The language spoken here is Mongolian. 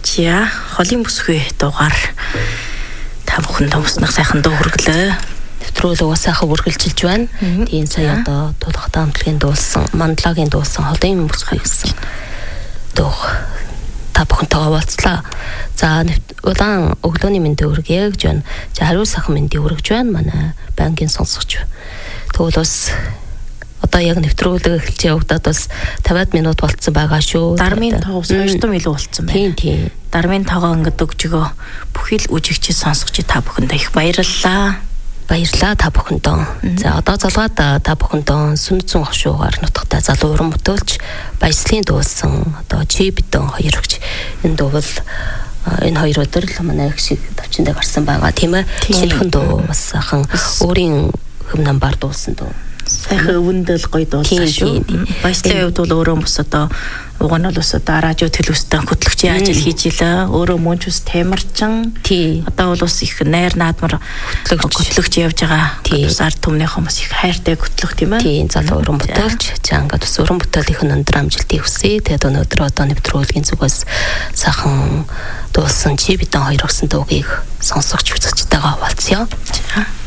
За холын бүсгүй дугаар та бүхэн томснох сайхан дуу хүргэлээ. Нэвтрүүлэг сайхан үргэлжилж байна. Тийм сая одоо тулгата хамтлагийн дуулсан, мандлагийн дуулсан холын бүсгүй гэсэн дуу та бүхэнтэйгээ уулзлаа. За улаан өглөөний мэндийг хүргье гэж байна. За хариу сайхан мэндийг хүргэж байна манай банкын сонсогч. Тэгвэл бас одоо яг нэвтрүүлэг эхэлж явагдаад бас 50 минут болцсон байгаа шүү. Дармын тоогоос 200 илүү болцсон байна. Тийм. Дармын тоогоо ингээд өгч өгөө. Бүхий л үжигчид сонсогч та бүхэндээ их баярлалаа. Баярлалаа та бүхэндээ. За одоо залгаад та бүхэндээ сүнцэн хошуугаар нутагтай залуу уран бүтээлч баяслын дуулсан одоо чи бидэн хоёр өгч энэ дуу бол энэ хоёр өдөр л манай их шиг төвчөндөө гарсан байгаа тийм ээ. Шинэхэн дуу бас сайхан өөрийн хөм намбар дуулсан дуу. Сайхан өвөндөл гоё дуулсан шүү. Баяслын хувьд бол өөрөө бас одоо уг нь бол бас одоо радио телевизтэй хөтлөгчийн ажил хийж илээ. Өөрөө мөн ч бас тамирчин. Одоо бол бас их найр наадмар хөтлөгч явж байгаа. Бас ард түмнийхэн бас их хайртай хөтлөх тийм ээ. Тийм залуу уран бүтээлч. За ингээд бас уран бүтээлийнх нь өндөр амжилтыг хүсье. Тэгээд өнөөдөр одоо нэвтрүүлгийн зүгээс сайхан дуулсан чи бидэн хоёр өгсөн дуугийг сонсогч үзэгчтэйгээ хаваалцъя.